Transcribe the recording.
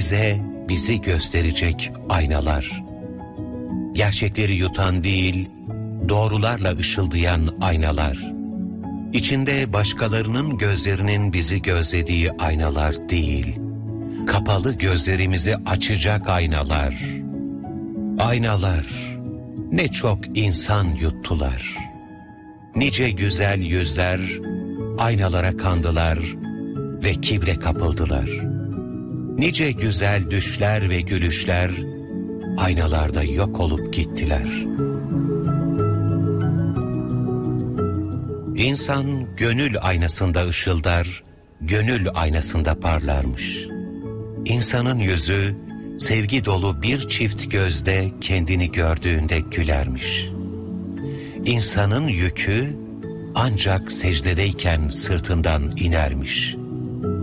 bizi gösterecek aynalar. Gerçekleri yutan değil, doğrularla ışıldayan aynalar. İçinde başkalarının gözlerinin bizi gözlediği aynalar değil, kapalı gözlerimizi açacak aynalar. Aynalar, ne çok insan yuttular. Nice güzel yüzler aynalara kandılar ve kibre kapıldılar. Nice güzel düşler ve gülüşler aynalarda yok olup gittiler. İnsan gönül aynasında ışıldar, gönül aynasında parlarmış. İnsanın yüzü sevgi dolu bir çift gözde kendini gördüğünde gülermiş. İnsanın yükü ancak secdedeyken sırtından inermiş.